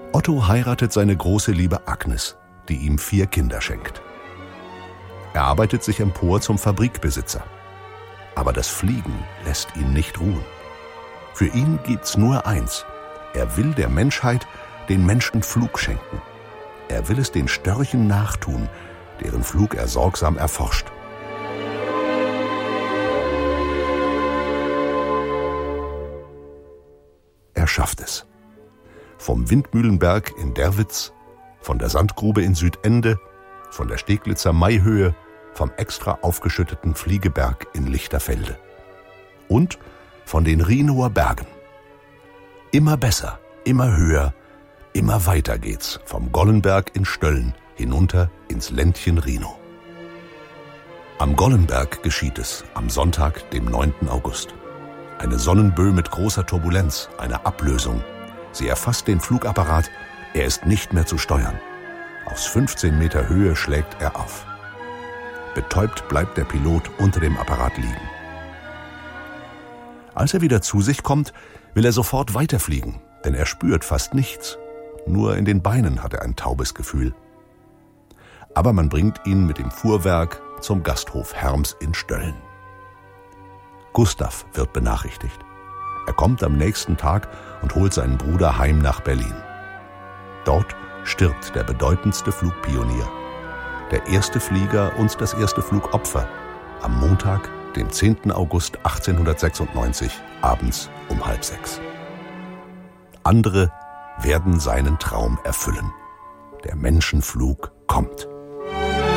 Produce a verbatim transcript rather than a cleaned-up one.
Otto heiratet seine große Liebe Agnes, die ihm vier Kinder schenkt. Er arbeitet sich empor zum Fabrikbesitzer. Aber das Fliegen lässt ihn nicht ruhen. Für ihn gibt's nur eins. Er will der Menschheit den Menschenflug schenken. Er will es den Störchen nachtun, deren Flug er sorgsam erforscht. Er schafft es. Vom Windmühlenberg in Derwitz, von der Sandgrube in Südende, von der Steglitzer Maihöhe, vom extra aufgeschütteten Fliegeberg in Lichterfelde. Und von den Rhinower Bergen. Immer besser, immer höher, immer weiter geht's vom Gollenberg in Stölln hinunter ins Ländchen Rhinow. Am Gollenberg geschieht es am Sonntag, dem neunten August. Eine Sonnenböe mit großer Turbulenz, eine Ablösung. Sie erfasst den Flugapparat, er ist nicht mehr zu steuern. Aus fünfzehn Meter Höhe schlägt er auf. Betäubt bleibt der Pilot unter dem Apparat liegen. Als er wieder zu sich kommt, will er sofort weiterfliegen, denn er spürt fast nichts. Nur in den Beinen hat er ein taubes Gefühl. Aber man bringt ihn mit dem Fuhrwerk zum Gasthof Herms in Stölln. Gustav wird benachrichtigt. Er kommt am nächsten Tag und holt seinen Bruder heim nach Berlin. Dort stirbt der bedeutendste Flugpionier, der erste Flieger und das erste Flugopfer, am Montag, dem zehnten August achtzehnhundertsechsundneunzig, abends um halb sechs. Andere werden seinen Traum erfüllen. Der Menschenflug kommt.